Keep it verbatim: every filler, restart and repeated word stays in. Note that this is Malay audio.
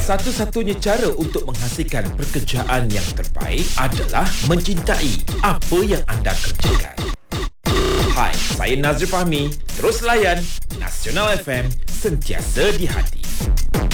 Satu-satunya cara untuk menghasilkan pekerjaan yang terbaik adalah mencintai apa yang anda kerjakan. Hai, saya Nazri Fahmi. Terus layan Nasional F M, sentiasa di hati.